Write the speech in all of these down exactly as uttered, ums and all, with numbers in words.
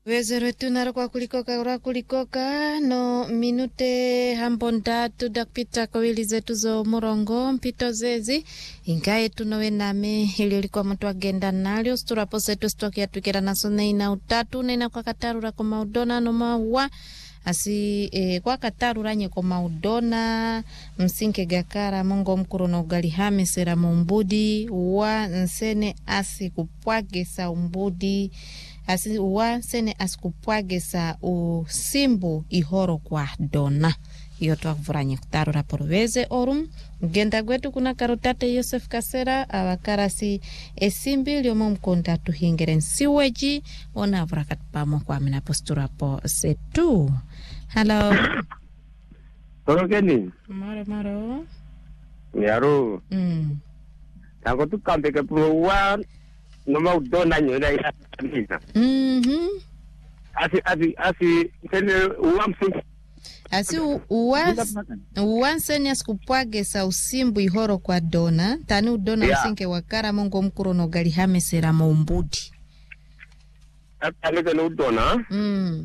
Wezero tunaro kwa kulikoka ura kulikoka no minute hambondatu dakpita kawili zetu zo murongo mpito zezi ingaye tunowe name hili likuwa mtu agenda nalio sturapo setu stoki atukira naso neina utatu neina kwa katarura kwa maudona no mawa asi e, kwa katarura nye kwa maudona msinke gakara mongo mkuru na ugali hame sera mumbudi wa nsene asi kupwage sa umbudi asi uwa sene asikupwagesa usimbu ihoro kwa dona iyo tuakuvuranye kutarura poruveze orum genda gwetu kuna karotate Yosef Kasera awakarasi esimbi liomo mkonda tuhingere nsiweji ona avurakat pamo kwa mina postura po setu. Hello. Toro keni? Maro maro. Yaro. Mm. Tango tu kampe ke puwa no mau dona nyona ya mina. Mhm. Asi asi asi tene uamsi. Asi uwas uwanseni asikupwage sa usimbu ihoro kwa dona tani udona yeah. Usinke wakara mongo mkuro no gali hame sera maumbudi. Atane ke no dona. Mm.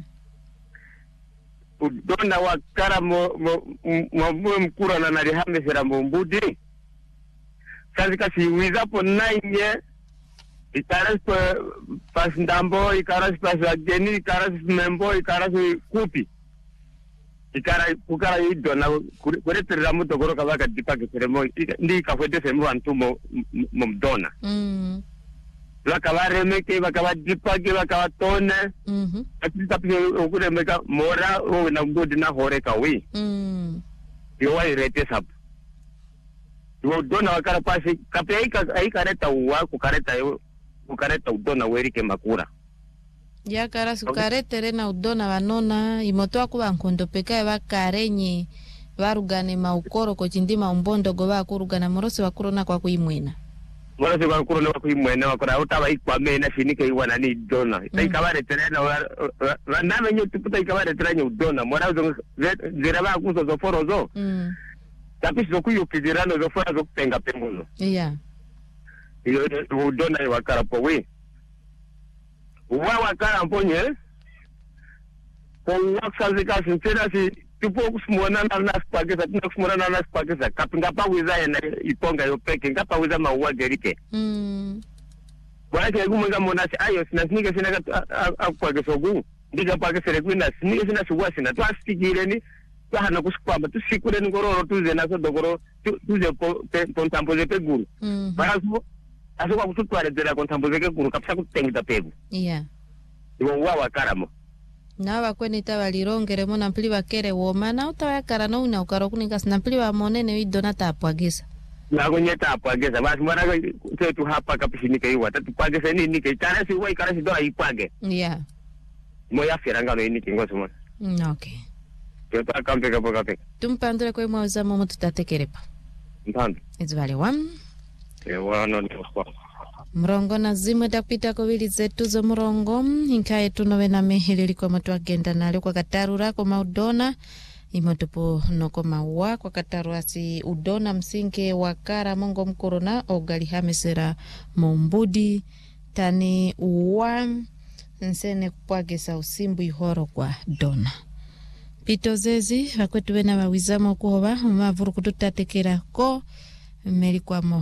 Udona wakara mo mo mo mkuro na nari hame sera maumbudi. Kazi kasi wizapo nainye ikaras pas ndambo, ikaras pas ageni, ikaras membo, ikaras kupi. Ikara kukara idona kure terra muto goro kabaka dipake seremo ndi kafete seremo antu mo mdona. Mm. La kabare meke bakaba dipake bakaba tone. Mhm. Ati tapi okure meka mora o na ngodi na hore kawi. Mm. Yo wa irete sap. Yo dona wakara pasi kape aika aika reta uwa kukareta yo kukareta udona werike makura. Ya kara sukarete rena udona vanona imotoa kuwa nkondo pekae wakarenye varugane maukoro kochindima umbondo go vakurugana morose wakurona kwa kuimwena. Morose wakurona kwa kuimwena wakora utawa ikwame na shinike iwana ni dona. Mm. Taikabare terena vaname nyo tuputa ikabare terena udona. Mora uzo ziraba kuzo zoforo zo. Mm. Tapi sizo kuyo kizirano zoforo zo kupenga penguzo. Yeah. Iyo udona wakara powe. Uwa wakara mponye kwa waksazi kasi ntena si tupo kusimona na nasi pakisa tina kusimona na nasi pakisa kapinga pa wiza ya na iponga yopeke nga pa wiza mauwa gerike mm. Kwa hake egu mga mona si ayo sina sinike sina ka pakisa ogu ndiga pakisa rekwina sinike sina suwa sina tuwa stikire ni tuwa hana kusikwamba tu sikure ni gororo tuze na so dogoro tuze pontampoze pe guru mm. Parasu aso kwa kututuare dira kontampoze ke guru kapsa kutengita pegu yeah. Iwa uwa wakara mo na wakweni tawalirongere mona mpili wakere womana utawakara no una ukaro kunika sina mpili wa monene widona tapwagesa na gonye tapwagesa basi mwana ko tu hapa kapishinike iwa tatupagesa ni nike tana si wai karasi do aipage yeah moya firanga no nike ngoso mo okay yo ta kampe ka boka pe tumpandure kwa mwaza momo tutatekerepa ntando izvale wam e wana no kwa mrongo na zimwe tapita ko wili zetu zo mrongo inkaye tunowe na mehili kwa matu agenda nalio kwa katarura kwa maudona imotupo noko maua kwa katarura si udona msinke wakara mongo mkorona ogali hamesera mumbudi tani uwa nsene kupwagesa usimbu ihoro kwa dona pito zezi wakwetu wena wawizamo kuhova umavuru kututatekera ko meli kwa mo